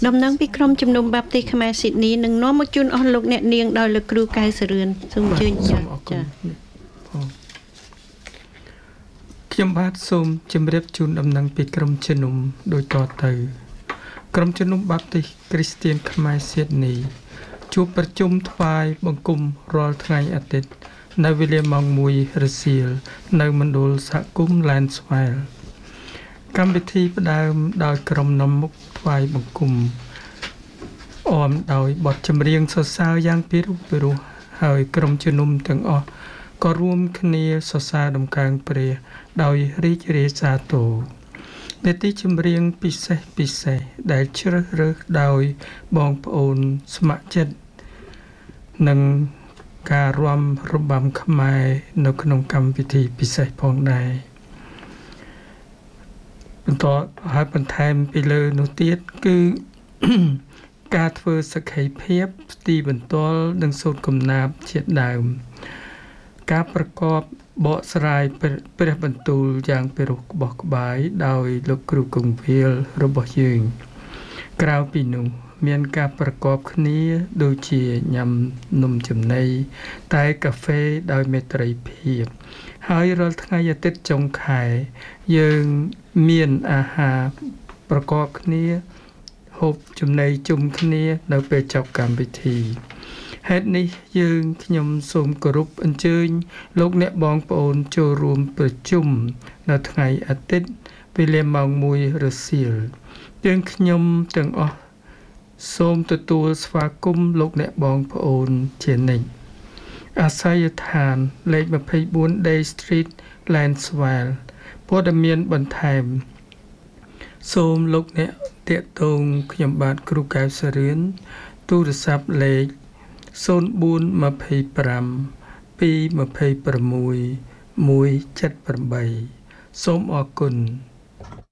ដំណឹងពីក្រុមជំនុំបាប់ទីខ្មែរស៊ីដនីនឹងនាំមកជូនអស់លោកអ្នកនាងដោយលោកគ្រូកៅសរឿនសូមអញ្ជើញចា៎ខ្ញុំបាទសូមជម្រាបជូនដំណឹងពីក្រុមជំនុំដូចតទៅក្រុមជំនុំបាប់ទីគ្រីស្ទានខ្មែរស៊ីដនីជួបប្រជុំថ្វាយបង្គំរាល់ថ្ងៃអាទិត្យនៅវេលាម៉ោង 1 រសៀលនៅមណ្ឌលសហគមន៍ Lanswell កម្មវិធីផ្ដើមដោយក្រុមនាំមុខថ្វាយបង្គំអមដោយបទចម្រៀងសរសើរយ៉ាងពិរោះពិរោះហើយក្រុមជំនុំទាំងអស់ក៏រួមគ្នាសរសើរដំកើងព្រះដោយរីករាយសាទរនេតិចម្រៀងពិសេសដែលជ្រើសរើសដោយបងប្អូនស្ម័គ្រចិត្តនិងការរាំរបាំខ្មែរនៅក្នុងកម្មវិធីពិសេសផងដែរបន្តឲ្យបន្ថែមពីលើនោះទៀតគឺ ការធ្វើសក្ខីភាពទីបន្ទាល់និងសូត្រកំណាព្យជាដើមការប្រកបបកស្រាយព្រះបន្ទូលយ៉ាងពិរោះក្បោះក្បាយដោយលោកគ្រូគង្វាលរបស់យើងក្រៅពីនោះមានការប្រកបគ្នាដូចជាញ៉ាំនំចំណីតែកាហ្វេដោយមេត្រីភាពហើយរាល់ថ្ងៃអាទិត្យចុងខែយើងមានអាហារប្រកបគ្នាហូបចំណីជុំគ្នានៅពេលចប់កម្មវិធីហេតុនេះយើងខ្ញុំសូមគោរពអញ្ជើញលោកអ្នកបងប្អូនចូលរួមប្រជុំនៅថ្ងៃអាទិត្យវេលាម៉ោង 1 រសៀលយើងខ្ញុំទាំងអស់សូមទទួលស្វាគមន៍លោកអ្នកបងប្អូនជានិច្ចអាសយដ្ឋានលេខ24 Day Street Lanswell ព័ត៌មានបន្ថែមសូមលោកអ្នកតាក់ទងខ្ញុំបាទគ្រូកៅសរឿនទូរស័ព្ទលេខ0425 226 178សូមអរគុណ